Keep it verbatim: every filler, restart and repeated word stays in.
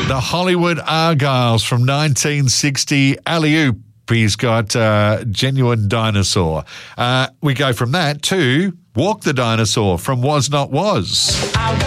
The Hollywood Argyles from nineteen sixty, Alley-oop. He's got uh, Genuine Dinosaur. Uh, we go from that to Walk the Dinosaur from Was Not Was.